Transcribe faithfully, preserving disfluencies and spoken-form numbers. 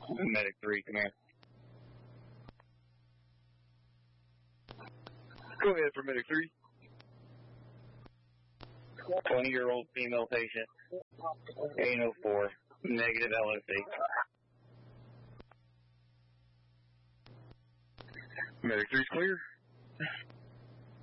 Medic three, come here. Go ahead for Medic three. twenty-year-old female patient, eight oh four, negative L O C. Medic three's clear.